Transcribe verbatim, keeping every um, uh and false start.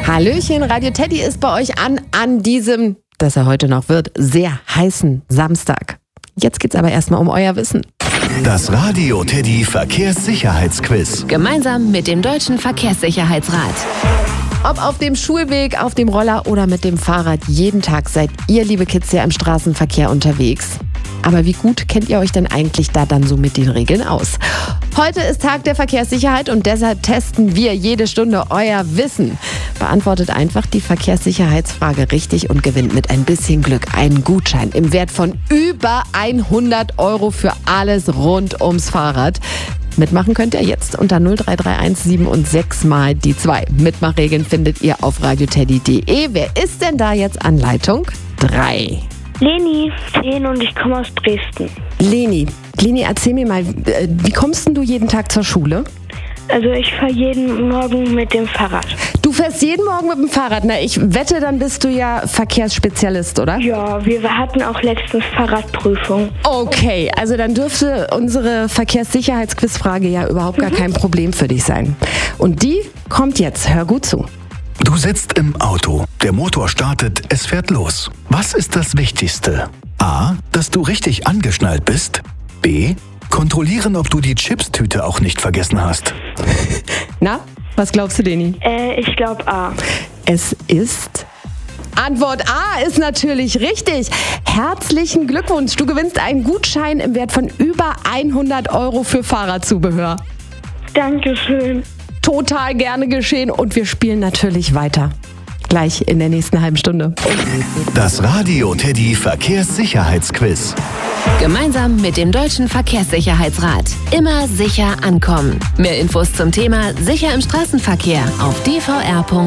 Hallöchen, Radio Teddy ist bei euch an, an diesem, dass er heute noch wird, sehr heißen Samstag. Jetzt geht's aber erstmal um euer Wissen. Das Radio Teddy Verkehrssicherheitsquiz. Gemeinsam mit dem Deutschen Verkehrssicherheitsrat. Ob auf dem Schulweg, auf dem Roller oder mit dem Fahrrad, jeden Tag seid ihr, liebe Kids, ja im Straßenverkehr unterwegs. Aber wie gut kennt ihr euch denn eigentlich da dann so mit den Regeln aus? Heute ist Tag der Verkehrssicherheit und deshalb testen wir jede Stunde euer Wissen. Beantwortet einfach die Verkehrssicherheitsfrage richtig und gewinnt mit ein bisschen Glück einen Gutschein im Wert von über hundert Euro für alles rund ums Fahrrad. Mitmachen könnt ihr jetzt unter null drei drei eins sieben und sechs mal die zwei. Mitmachregeln findet ihr auf radioteddy punkt de. Wer ist denn da jetzt an Leitung drei? Leni, zehn und ich komme aus Dresden. Leni, Leni, erzähl mir mal, wie kommst denn du jeden Tag zur Schule? Also ich fahre jeden Morgen mit dem Fahrrad. Du fährst jeden Morgen mit dem Fahrrad? Na, ich wette, dann bist du ja Verkehrsspezialist, oder? Ja, wir hatten auch letztens Fahrradprüfung. Okay, also dann dürfte unsere Verkehrssicherheitsquizfrage ja überhaupt gar mhm. kein Problem für dich sein. Und die kommt jetzt, hör gut zu. Du sitzt im Auto, der Motor startet, es fährt los. Was ist das Wichtigste? A, dass du richtig angeschnallt bist. B, kontrollieren, ob du die Chipstüte auch nicht vergessen hast. Na, was glaubst du, Leni? Äh, ich glaube A. Es ist... Antwort A ist natürlich richtig. Herzlichen Glückwunsch. Du gewinnst einen Gutschein im Wert von über hundert Euro für Fahrradzubehör. Dankeschön. Total gerne geschehen und wir spielen natürlich weiter. Gleich in der nächsten halben Stunde. Das Radio Teddy Verkehrssicherheitsquiz. Gemeinsam mit dem Deutschen Verkehrssicherheitsrat. Immer sicher ankommen. Mehr Infos zum Thema Sicher im Straßenverkehr auf d v r punkt de.